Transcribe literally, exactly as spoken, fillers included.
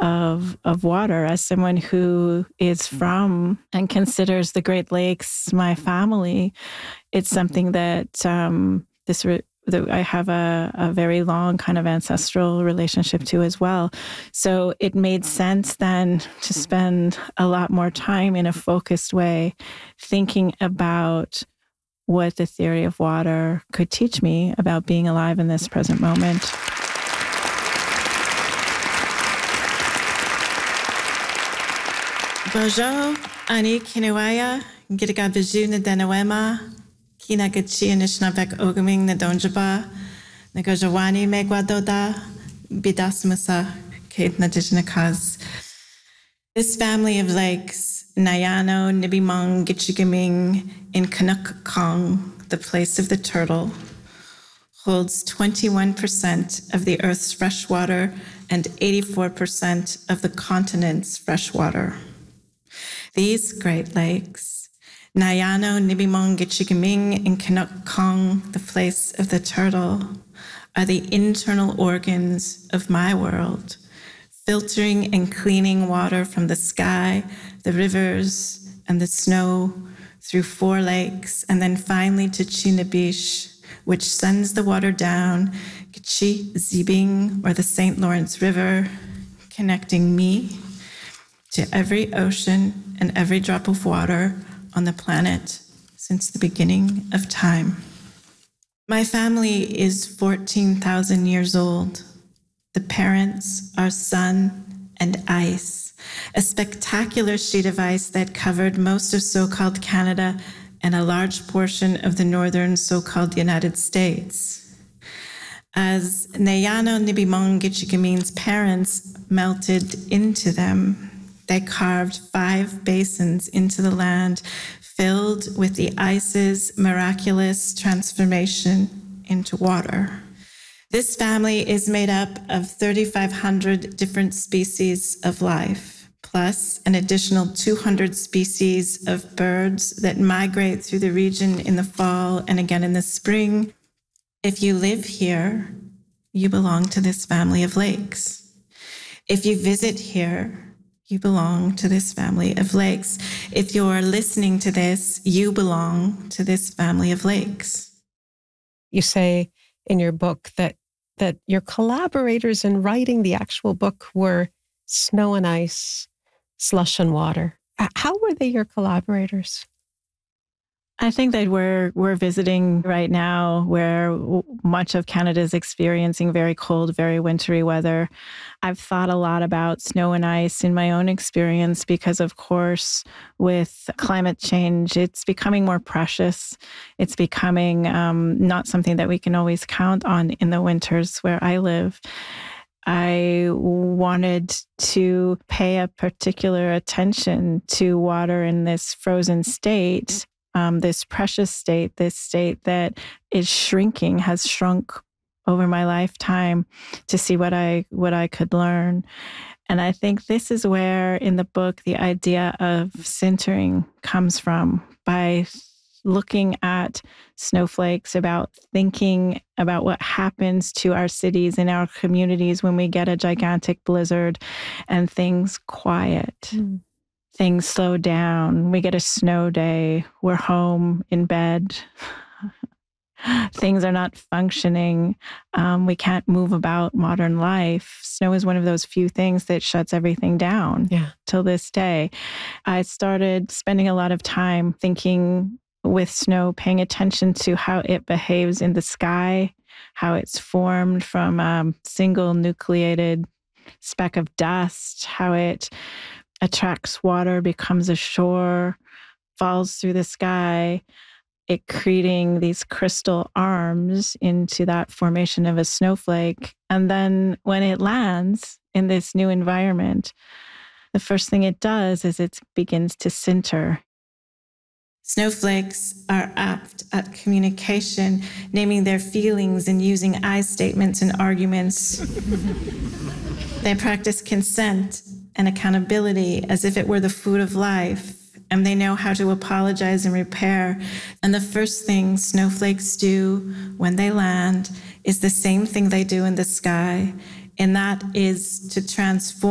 of of water. As someone who is from and considers the Great Lakes my family, it's something that um, this re- that I have a, a very long kind of ancestral relationship to as well. So it made sense then to spend a lot more time in a focused way thinking about what the theory of water could teach me about being alive in this present moment. Bonjour, Ani Kinewaya, Gidga Biju na Denawema, Kina Gachi Nishnavek Ogaming na Donjaba, Nagajawani Megwadoda, Bidasmasa, Kate Nadijnakas. This family of lakes, Nayano, Nibimong, Gichigaming, in Canuck Kong, the place of the turtle, holds twenty-one percent of the Earth's fresh water and eighty-four percent of the continent's fresh water. These Great Lakes, Nayano, Nibimong, Gichigaming, and Canuck Kong, the place of the turtle, are the internal organs of my world, filtering and cleaning water from the sky, the rivers, and the snow through four lakes, and then finally to Chinabish, which sends the water down, Gichi Zibing, or the Saint Lawrence River, connecting me to every ocean and every drop of water on the planet since the beginning of time. My family is fourteen thousand years old. The parents are sun and ice, a spectacular sheet of ice that covered most of so-called Canada and a large portion of the northern so-called United States. As Nayano Nibimong Gichigamin's parents melted into them, they carved five basins into the land filled with the ice's miraculous transformation into water. This family is made up of thirty-five hundred different species of life, plus an additional two hundred species of birds that migrate through the region in the fall and again in the spring. If you live here, you belong to this family of lakes. If you visit here, you belong to this family of lakes. If you're listening to this, you belong to this family of lakes. You say in your book that that your collaborators in writing the actual book were snow and ice, slush and water. How were they your collaborators? I think that we're we're visiting right now where much of Canada is experiencing very cold, very wintry weather. I've thought a lot about snow and ice in my own experience because, of course, with climate change, it's becoming more precious. It's becoming um, not something that we can always count on in the winters where I live. I wanted to pay a particular attention to water in this frozen state. Um, this precious state, this state that is shrinking, has shrunk over my lifetime, to see what I what I could learn. And I think this is where in the book the idea of sintering comes from, by looking at snowflakes, about thinking about what happens to our cities and our communities when we get a gigantic blizzard and things quiet. Mm. Things slow down. We get a snow day. We're home in bed. Things are not functioning. Um, we can't move about modern life. Snow is one of those few things that shuts everything down. Yeah. Till this day. I started spending a lot of time thinking with snow, paying attention to how it behaves in the sky, how it's formed from a single nucleated speck of dust, how it attracts water, becomes a shore, falls through the sky, it creating these crystal arms into that formation of a snowflake. And then when it lands in this new environment, the first thing it does is it begins to sinter. Snowflakes are apt at communication, naming their feelings and using I statements and arguments. They practice consent and accountability as if it were the food of life, and they know how to apologize and repair. And the first thing snowflakes do when they land is the same thing they do in the sky, and that is to transform